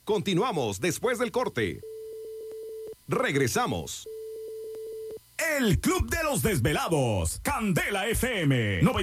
Continuamos después del corte. Regresamos. El Club de los Desvelados, Candela FM